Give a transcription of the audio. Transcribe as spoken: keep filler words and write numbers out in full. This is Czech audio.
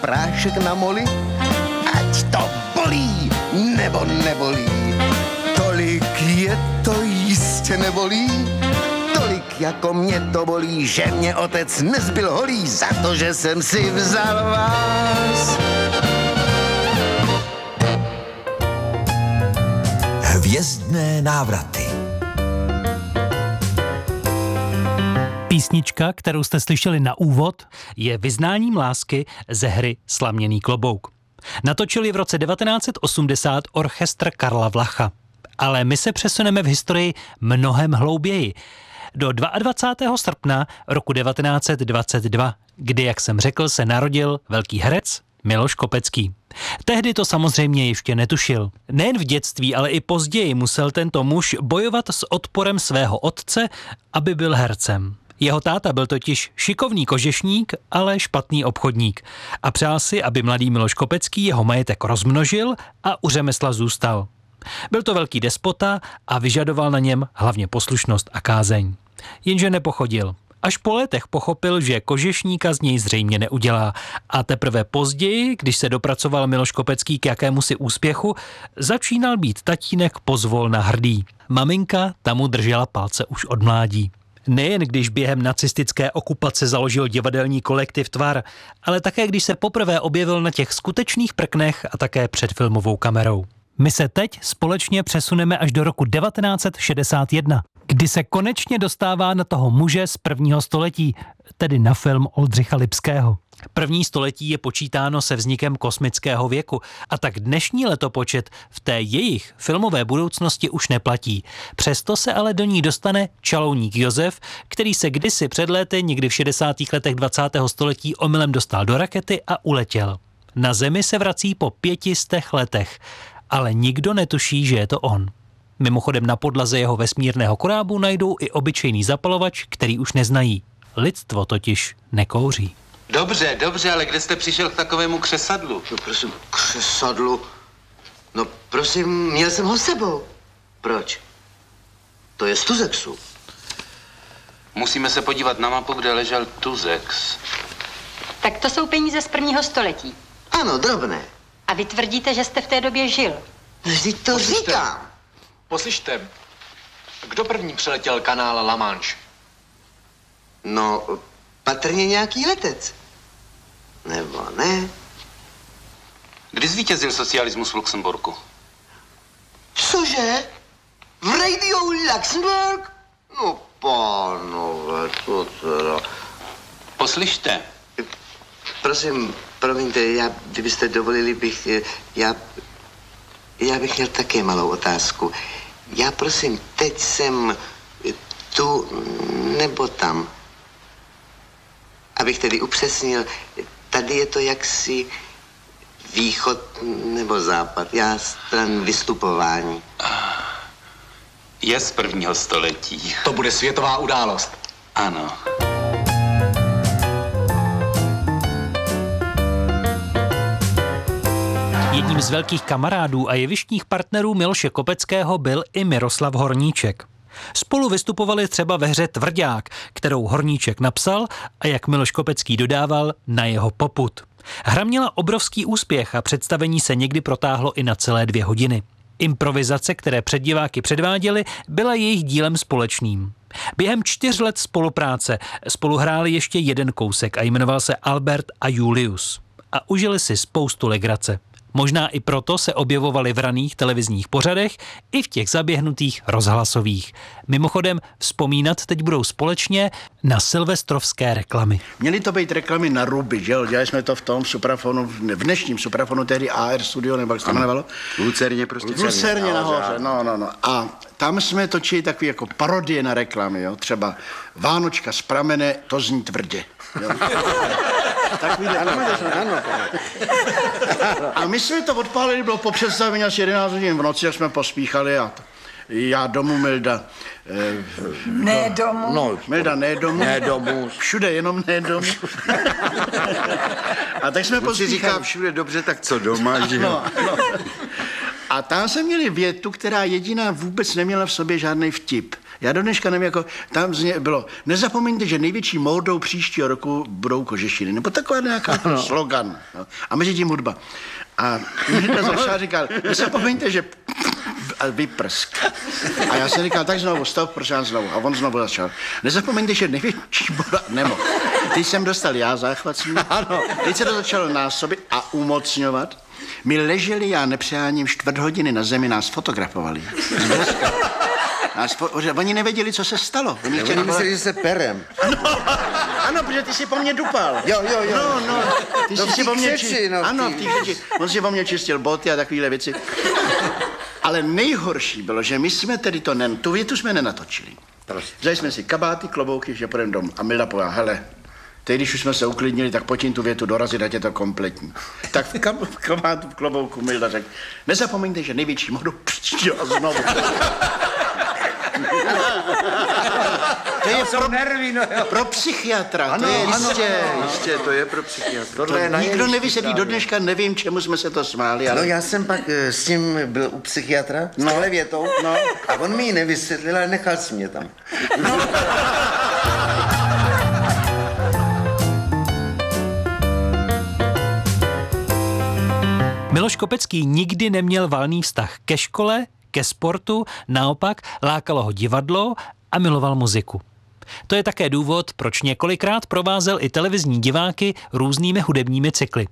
prášek na moli, ať to bolí nebo nebolí. Tolik je to jistě nebolí, tolik jako mě to bolí, že mě otec nezbyl holý za to, že jsem si vzal vás. Hvězdné návraty. Písnička, kterou jste slyšeli na úvod, je vyznáním lásky ze hry Slaměný klobouk. Natočili v roce devatenáct set osmdesát orchestr Karla Vlacha. Ale my se přesuneme v historii mnohem hlouběji. Do dvacátého druhého srpna roku devatenáct set dvacet dva, kdy, jak jsem řekl, se narodil velký herec Miloš Kopecký. Tehdy to samozřejmě ještě netušil. Nejen v dětství, ale i později musel tento muž bojovat s odporem svého otce, aby byl hercem. Jeho táta byl totiž šikovný kožešník, ale špatný obchodník a přál si, aby mladý Miloš Kopecký jeho majetek rozmnožil a u řemesla zůstal. Byl to velký despota a vyžadoval na něm hlavně poslušnost a kázeň. Jenže nepochodil. Až po letech pochopil, že kožešníka z něj zřejmě neudělá a teprve později, když se dopracoval Miloš Kopecký k jakémusi úspěchu, začínal být tatínek pozvolna hrdý. Maminka tam mu držela palce už od mládí. Nejen když během nacistické okupace založil divadelní kolektiv Tvar, ale také když se poprvé objevil na těch skutečných prknech a také před filmovou kamerou. My se teď společně přesuneme až do roku devatenáct set šedesát jedna, kdy se konečně dostává na toho muže z prvního století, tedy na film Oldřicha Lipského. První století je počítáno se vznikem kosmického věku a tak dnešní letopočet v té jejich filmové budoucnosti už neplatí. Přesto se ale do ní dostane čalouník Josef, který se kdysi před léty, někdy v šedesátých letech dvacátého století omylem dostal do rakety a uletěl. Na Zemi se vrací po pětistech letech, ale nikdo netuší, že je to on. Mimochodem na podlaze jeho vesmírného korábu najdou i obyčejný zapalovač, který už neznají. Lidstvo totiž nekouří. Dobře, dobře, ale kde jste přišel k takovému křesadlu? No prosím, křesadlu? No prosím, měl jsem ho s sebou. Proč? To je z Tuzexu. Musíme se podívat na mapu, kde ležel Tuzex. Tak to jsou peníze z prvního století. Ano, drobné. A vy tvrdíte, že jste v té době žil. Vždyť to Poslyšte. říkám. Poslyšte, kdo první přeletěl kanál La Manche? No, patrně nějaký letec. Nebo ne? Kdy zvítězil socialismus v Luxemburku? Cože? V Radio Luxemburg? No, pánové, co teda? Poslyšte. Prosím, promiňte, já, kdybyste dovolili, bych, já, já bych měl také malou otázku. Já prosím, teď jsem tu nebo tam. Abych tedy upřesnil, tady je to jaksi východ nebo západ. Já stran vystupování. Je z prvního století. To bude světová událost. Ano. Jedním z velkých kamarádů a jevištních partnerů Miloše Kopeckého byl i Miroslav Horníček. Spolu vystupovali třeba ve hře Tvrdák, kterou Horníček napsal a jak Miloš Kopecký dodával na jeho popud. Hra měla obrovský úspěch a představení se někdy protáhlo i na celé dvě hodiny. Improvizace, které před diváky předváděli, byla jejich dílem společným. Během čtyř let spolupráce spolu hráli ještě jeden kousek a jmenoval se Albert a Julius. A užili si spoustu legrace. Možná i proto se objevovali v raných televizních pořadech i v těch zaběhnutých rozhlasových. Mimochodem, vzpomínat teď budou společně na silvestrovské reklamy. Měly to být reklamy na ruby, že jo? Dělali jsme to v tom suprafonu, v dnešním suprafonu, tehdy A R Studio, nebo jak se to jmenovalo? V Lucerně prostě. V Lucerně nahoře, no, no, no. A tam jsme točili takové jako parodie na reklamy, jo? Třeba Vánočka z pramene, to zní tvrdě. Jo? Takovýhle, ano, ano, ano. A my jsme to odpálili, bylo po představení asi jedenáct hodin v noci, jak jsme pospíchali a to, já domů, Milda. Eh, ne domů. No, Milda ne domů. Ne domů. Všude, jenom ne domů. A tak jsme Když pospíchali. si říká všude dobře, tak co doma, že jo? No, no. A tam jsme měli větu, která jediná vůbec neměla v sobě žádný vtip. Já do dneška nevím, jako tam zně bylo, nezapomeňte, že největší módou příštího roku budou kožešiny, nebo taková nějaká no. slogan. No. A mezi tím hudba. A Hitler začal říkal, nezapomeňte, že a vyprsk. A já jsem říkal, tak znovu, stop, prosím vás znovu. A on znovu začal. Nezapomeňte, že největší bola, nemohl. Teď jsem dostal já záchvat svým. Ano. Teď se to začalo násobit a umocňovat. My leželi, já nepřeháním, čtvrt hodiny na zemi, nás fotografovali. Nás fo- oni nevěděli, co se stalo. Oni, chtěli, oni mysleli, že se perem. Ano, ano, protože ty si po mně dupal. Jo, jo, jo. No, no, ty no, jsi si po mně křeči, či... no, ano, ty křeči. On si po mně čistil boty a takovéhle věci. Ale nejhorší bylo, že my jsme tedy to, nen, tu větu jsme nenatočili. Vzali jsme si kabáty, klobouky, že půjdeme domů. A Milda povedala, hele, teď, když už jsme se uklidnili, tak pojď tu větu dorazit, ať je to kompletní. Tak v, kab- v kabátu, v klobouku Milda řekl, nezapomeňte, že největší modu a znovu. To je pro, nervy, no jo. pro psychiatra, ano, to je ano, jistě, ano, jistě, to je pro psychiatra. To je nikdo nevysvětlí, do dneška nevím, čemu jsme se to smáli. Ale... No já jsem pak s tím byl u psychiatra, s no. tohle větou, no. A on mi ji nevysvětlil, ale nechal si mě tam. No. Miloš Kopecký nikdy neměl valný vztah ke škole, ke sportu, naopak lákalo ho divadlo a miloval muziku. To je také důvod, proč několikrát provázel i televizní diváky různými hudebními cykly.